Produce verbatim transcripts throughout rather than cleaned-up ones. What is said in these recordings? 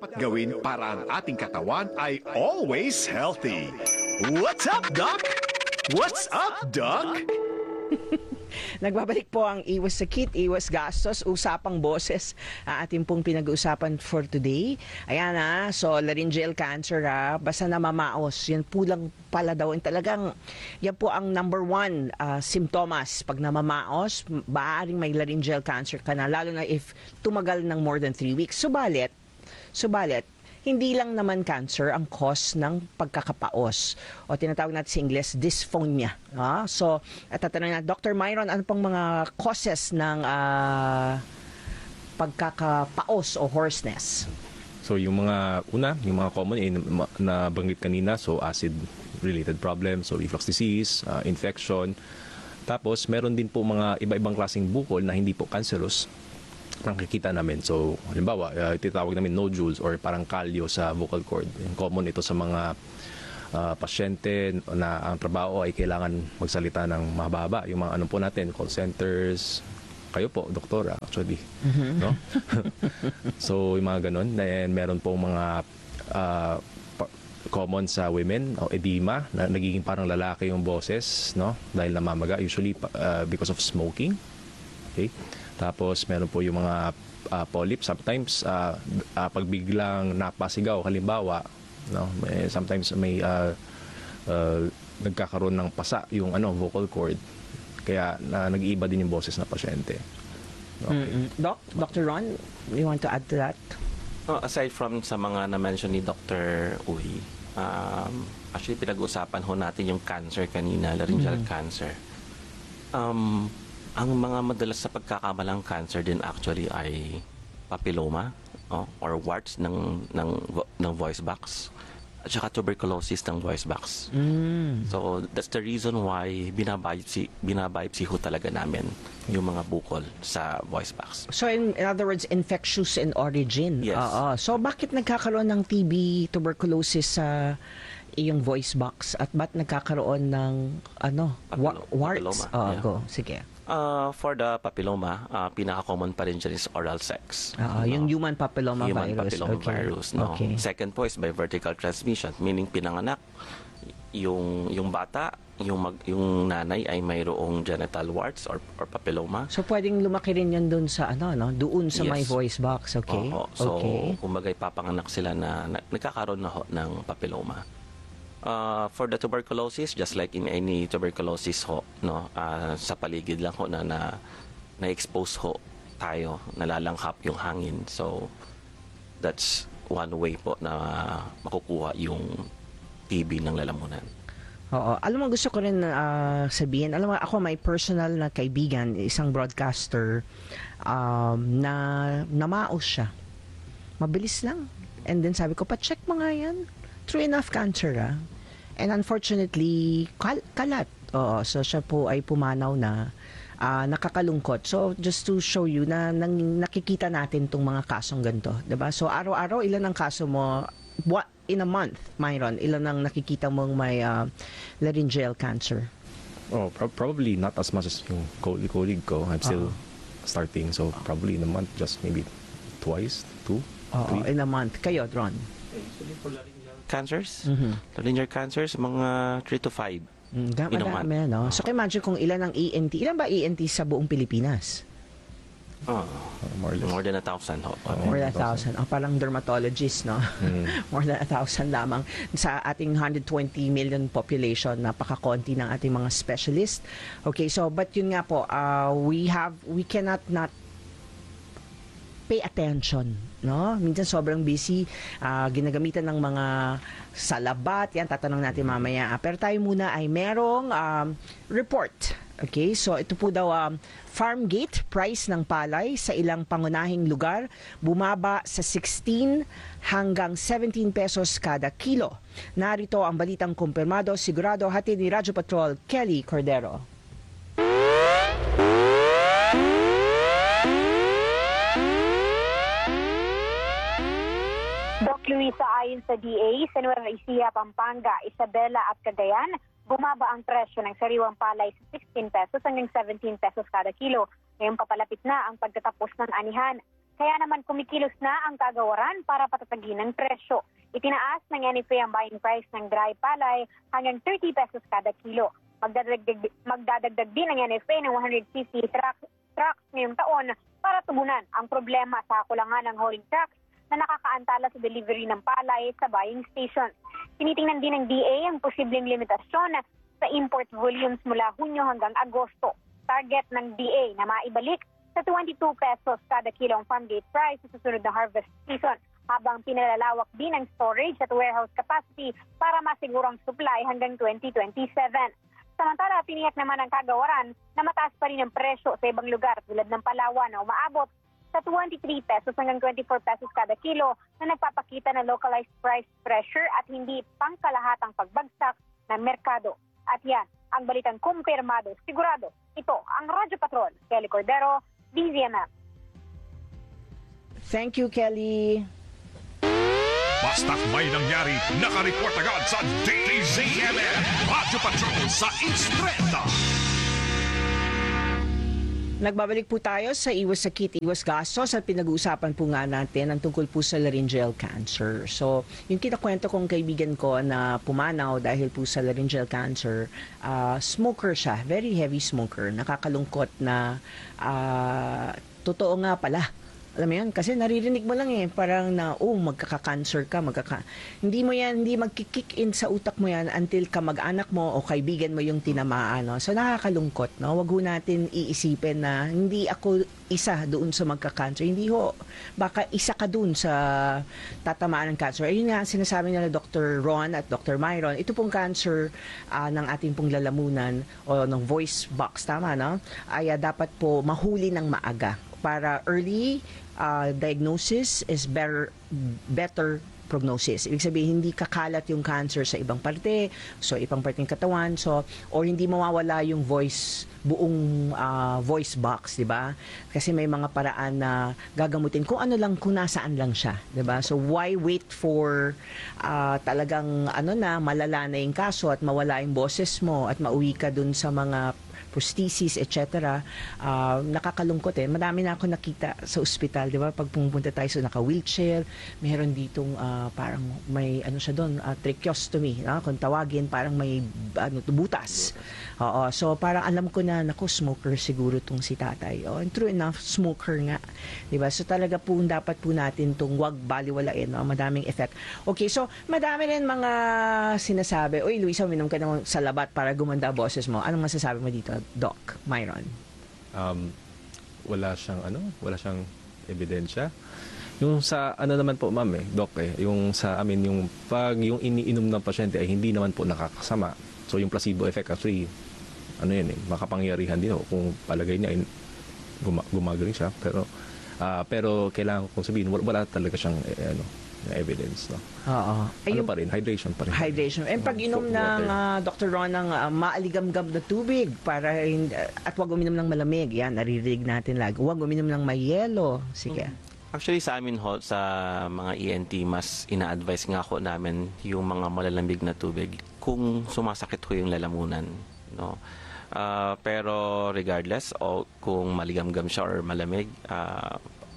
dapat gawin para ang ating katawan ay always healthy? What's up, Doc? What's up, Doc? Nagbabalik po ang iwas sakit, iwas gastos, usapang boses ang ating pong pinag-uusapan for today. Ayan ha, so laryngeal cancer ha, basta namamaos, yan po lang pala daw. Talagang yan po ang number one uh, symptoms. Pag namamaos, maaaring may laryngeal cancer ka na, lalo na if tumagal ng more than three weeks. Subalit, subalit, hindi lang naman cancer ang cause ng pagkakapaos o tinatawag natin sa English dysphonia. Ah? So, at tatanungin na, Doctor Myron, ano pang mga causes ng uh, pagkakapaos o hoarseness? So, yung mga una, yung mga common eh, na banggit kanina, so acid-related problems, so reflux disease, uh, infection. Tapos, meron din po mga iba-ibang klaseng bukol na hindi po cancerous nakikita namin. So, halimbawa, uh, titawag namin nodules or parang kalyo sa vocal cord. Common ito sa mga uh, pasyente na ang trabaho ay kailangan magsalita ng mahaba. Yung mga ano po natin, call centers, kayo po, doktora, actually. Mm-hmm. No? So, yung mga ganun. Then, meron pong mga uh, common sa women, o edema, na nagiging parang lalaki yung boses, no? Dahil namamaga, usually uh, because of smoking. Okay? Tapos meron po yung mga uh, polyps. Sometimes uh, uh, pag biglang napasigaw, halimbawa, no, may, sometimes may uh, uh, nagkakaroon ng pasa yung ano vocal cord. Kaya na, nag-iiba din yung boses na pasyente. Okay. Mm-hmm. Doc, Doctor Ron, you want to add to that? Oh, aside from sa mga na-mention ni Doctor Uy, um, actually pinag-usapan ho natin yung cancer kanina, laryngeal mm-hmm. cancer. Um, Ang mga madalas sa pagkakamalang cancer din actually ay papilloma oh, or warts ng, ng, ng voice box at saka tuberculosis ng voice box. Mm. So that's the reason why binabiopsy, binabiopsy ho talaga namin yung mga bukol sa voice box. So in, in other words, infectious in origin. Yes. Uh, uh. So bakit nagkakaroon ng T B, tuberculosis sa iyong voice box at ba't nagkakaroon ng ano, wa- warts? Oh, yeah. Go, sige. Uh, for the papilloma, uh, pinaka-common pa rin dyan is oral sex. Uh, no? Yung human papilloma human virus. Papilloma okay. virus no? Okay. Second po is by vertical transmission, meaning pinanganak, yung yung bata, yung, mag, yung nanay ay mayroong genital warts or, or papilloma. So, pwedeng lumaki rin yan dun sa, ano, no? Doon sa yes. may voice box, okay? Oo. So, okay. kumbaga papanganak sila na, na nagkakaroon na ho ng papilloma. Uh, for the tuberculosis, just like in any tuberculosis ho, no, uh, sa paligid lang ho na, na na-expose ho tayo, nalalanghap yung hangin. So, that's one way po na makukuha yung T B ng lalamunan. Oo. Alam mo, gusto ko rin uh, sabihin, alam mo, ako may personal na kaibigan, isang broadcaster, um, na namaos siya. Mabilis lang. And then sabi ko, pa-check mo nga yan. True enough cancer, ah. And unfortunately, kal- kalat. Oo, so siya po ay pumanaw na, uh, nakakalungkot. So, just to show you na nang, nakikita natin tong mga kasong ganito. Diba? So, araw-araw, ilan ang kaso mo? What, in a month, Myron, ilan ang nakikita mong may uh, laryngeal cancer? Oh, pro- probably not as much as yung colleague ko. I'm still uh-huh. starting. So, probably in a month, just maybe twice, two, uh-huh. three. In a month. Kayo, Ron? Cancers, mm-hmm. laryngeal cancers, mga three to five. Mm, madami, no? So, imagine kung ilan ang E N T. Ilan ba E N T sa buong Pilipinas? Oh, more, more than a thousand. Ho. Oh, more than a thousand. Oh, parang dermatologist, no? Mm. More than a thousand lamang. Sa ating one hundred twenty million population, napakakonti ng ating mga specialist. Okay, so, but yun nga po, uh, we have, we cannot not pay attention, no? Minsan sobrang busy, uh, ginagamitan ng mga salabat, yan, tatanong natin mamaya. Pero tayo muna ay merong um, report. Okay, so ito po daw, um, farm gate price ng palay sa ilang pangunahing lugar bumaba sa sixteen hanggang seventeen pesos kada kilo. Narito ang balitang kumpirmado, sigurado, hatid ni Radyo Patrol, Kelly Cordero. Luisa, ayon sa D A, sa Nueva Ecija, Pampanga, Isabela at Cagayan, bumaba ang presyo ng sariwang palay sa sixteen pesos hanggang seventeen pesos kada kilo. Ngayong papalapit na ang pagtatapos ng anihan. Kaya naman kumikilos na ang kagawaran para patatagin ang presyo. Itinaas ng N F A ang buying price ng dry palay hanggang thirty pesos kada kilo. Magdadagdag, magdadagdag din ang N F A ng one hundred fifty trucks, trucks ngayong taon para tugunan ang problema sa kulangan ng hauling trucks na nakakaantala sa delivery ng palay sa buying station. Tinitingnan din ng D A ang posibleng limitasyon sa import volumes mula Hunyo hanggang Agosto. Target ng D A na maibalik sa twenty-two pesos kada kilo ang farm gate price sa susunod na harvest season, habang pinalalawak din ang storage at warehouse capacity para masiguro ang supply hanggang twenty twenty-seven. Samantala, tiniyak naman ng kagawaran na mataas pa rin ang presyo sa ibang lugar tulad ng Palawan na umaabot sa twenty-three pesos hanggang twenty-four pesos kada kilo na nagpapakita ng localized price pressure at hindi pangkalahatang pagbagsak ng merkado. At yan, ang balitang kumpirmado, sigurado. Ito ang Radyo Patrol. Kelly Cordero, D Z M M. Thank you, Kelly. Basta't may nangyari, nakareport agad sa D Z M M. Radyo Patrol sa Instreta. Nagbabalik po tayo sa iwas sakit, iwas gastos at pinag-uusapan po nga natin ang tungkol po sa laryngeal cancer. So, yung kinakwento kong kaibigan ko na pumanaw dahil po sa laryngeal cancer, uh, smoker siya, very heavy smoker. Nakakalungkot na uh, totoo nga pala. Alam mo yan, kasi naririnig mo lang eh, parang na, oh, magkaka-cancer ka, magkaka... Hindi mo yan, hindi magkikick in sa utak mo yan until kamag-anak mo o kaibigan mo yung tinamaan. No? So, nakakalungkot, no? Wag ho natin iisipin na hindi ako isa doon sa magka-cancer. Hindi ho, baka isa ka doon sa tatamaan ng cancer. Ayun nga, sinasabi nila Doctor Ron at Doctor Myron, ito pong cancer uh, ng ating pong lalamunan o ng voice box, tama, no? Ay uh, dapat po mahuli ng maaga para early uh, diagnosis is better better prognosis. Ibig sabihin, hindi kakalat yung cancer sa ibang parte, so ibang parte ng katawan, so or hindi mawawala yung voice, buong uh, voice box, di ba? Kasi may mga paraan na gagamutin kung ano lang, kung nasaan lang siya, di ba? So why wait for uh, talagang ano na, malala na yung kaso at mawala yung boses mo at mauwi ka dun sa mga prosthesis, et cetera. Uh, nakakalungkot eh. Marami na ako nakita sa ospital, di ba? Pag pumunta tayo sa naka-wheelchair, meron ditong uh, parang may ano siya doon, uh, tracheostomy, no? Kung tawagin, parang may ano, butas. Oo. So parang alam ko na, naku, smoker siguro tong si tatay. Oh, and true enough, smoker nga. Di ba? So talaga po dapat po natin tong wag baliwalain, no? Madaming effect. Okay, so madami rin mga sinasabi, uy, Luisa, minom ka naman sa labat para gumanda boses mo. Anong masasabi mo dito, Doc Myron? Um, wala siyang ano, wala siyang ebidensya. Yung sa ano naman po, ma'am eh, Doc eh, yung sa amin yung pag yung iniinom ng pasyente ay hindi naman po nakakasama. So yung placebo effect actually ano yun eh, makapangyarihan din oh, kung palagay niya in, guma, gumagaling siya, pero uh, pero kailangan kong sabihin wala, wala talaga siyang eh, ano na evidence, no? Oo. Ano pa rin? Hydration pa rin. Hydration. And pag inom ng uh, Doctor Ron ng uh, maaligam-gam na tubig para uh, at wag uminom ng malamig. Yan, naririnig natin lagi. Wag uminom ng may yelo. Sige. Actually, sa amin ho, sa mga E N T, mas ina-advise nga ho namin yung mga malalamig na tubig kung sumasakit ho yung lalamunan, no? Uh, pero regardless o kung maligam-gam siya or malamig, uh,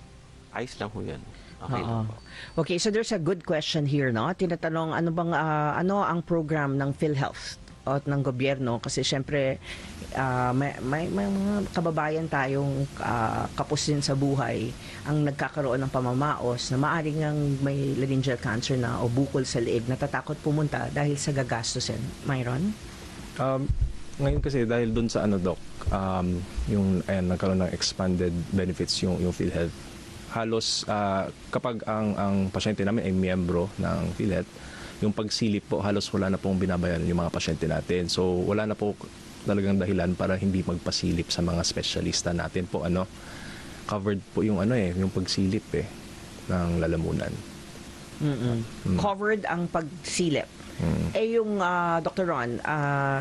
ice lang ho yun. Okay lang po. Okay, so there's a good question here, no? Tinatanong, ano bang uh, ano ang program ng PhilHealth at ng gobyerno? Kasi syempre uh, may, may, may mga kababayan tayong uh, kapos din sa buhay ang nagkakaroon ng pamamaos na maaaring ang may laryngeal cancer na o bukol sa leeg, natatakot pumunta dahil sa gagastusin. Myron? Um, ngayon kasi dahil dun sa ano, Doc, um, yung ayan, nagkaroon ng expanded benefits yung, yung PhilHealth. Halos uh, kapag ang ang pasyente namin ay miyembro ng PhilHealth, yung pagsilip po halos wala na pong binabayaran yung mga pasyente natin. So wala na po talagang dahilan para hindi magpasilip sa mga espesyalista natin po, ano. Covered po yung ano eh, yung pagsilip eh ng lalamunan. Mm-mm. Mm. Covered ang pagsilip. Mm. Eh yung uh, Doctor Ron, uh,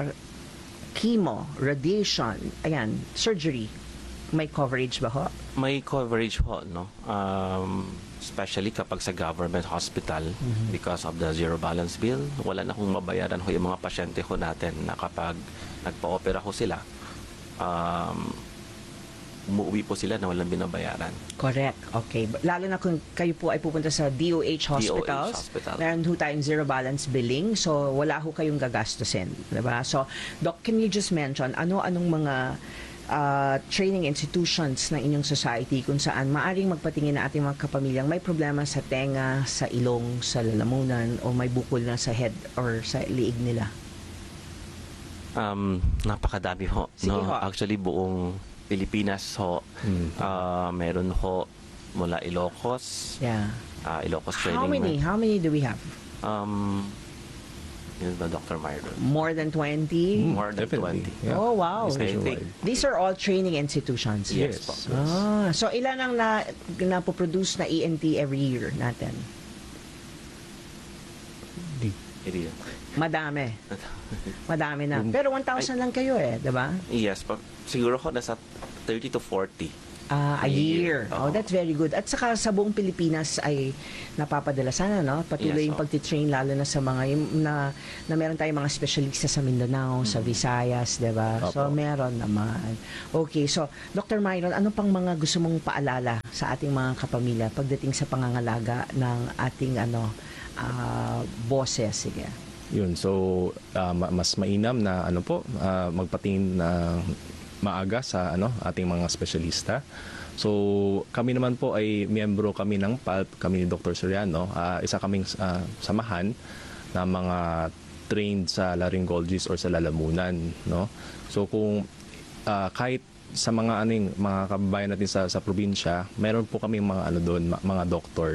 chemo, radiation, ayan, surgery, may coverage ba ho? May coverage ho, no? Um, especially kapag sa government hospital, mm-hmm. because of the zero balance bill, wala na kung mabayaran ho yung mga pasyente ho natin na kapag nagpa-opera ho sila, um, umuwi po sila na walang binabayaran. Correct. Okay. Lalo na kung kayo po ay pupunta sa D O H hospitals, hospital. meron ho tayong zero balance billing, so wala ho kayong gagastusin. Diba? So, Doc, can you just mention ano-anong mga uh, training institutions ng inyong society kung saan maaring magpatingin na ating mga kapamilyang may problema sa tenga, sa ilong, sa lalamunan, o may bukol na sa head or sa liig nila? Um, napakadami ho. Sige no? ho. Actually, buong Pilipinas ho. Mm. Ah, meron ho mula Ilocos. Yeah. ah, Ilocos How Training. many? How many do we have? Um, yun ba, Doctor Myron? More than twenty? More than Definitely. twenty. Yeah. Oh, wow. I think, Nationwide. These are all training institutions. yes, Yes. po. Ah, so ilan ang na napoproduce na E N T every year natin? Hindi. Madami. Madami na. Pero one thousand lang kayo eh, 'di ba? Yes, po. Siguro ho nasa thirty to forty. Ah, a A year. year. Oh, Oo. that's very good. At saka sa buong Pilipinas ay napapadala sana, no? Patuloy Yes, yung oo. pagtitrain lalo na sa mga yung, na na meron tayong mga specialista sa Mindanao, sa Visayas, 'di ba? So Opo. meron naman. Okay, so Doctor Myron, ano pang mga gusto mong paalala sa ating mga kapamilya pagdating sa pangangalaga ng ating ano ah, boses? Sige. Yun, so ah, ma- mas mainam na ano po, ah, magpatingin na maaga sa ano ating mga espesyalista. So kami naman po ay miyembro kami ng P A L P, kami ni Doctor Soriano. Ah, isa kaming ah, samahan na mga trained sa laryngologist or sa lalamunan, no? So kung ah, kahit sa mga aning mga kababayan natin sa sa probinsya, meron po kami mga ano doon, ma- mga doktor